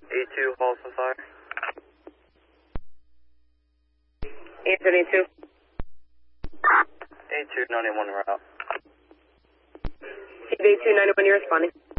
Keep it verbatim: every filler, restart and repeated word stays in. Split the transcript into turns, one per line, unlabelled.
A two, Hall for fire.
eight seventy-two.
A two, ninety-one, we're out.
A two ninety-one, you're responding.